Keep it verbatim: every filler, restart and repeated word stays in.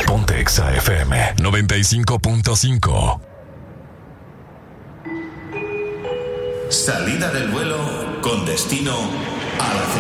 Ponte Exa F M noventa y cinco punto cinco. Salida del vuelo con destino a la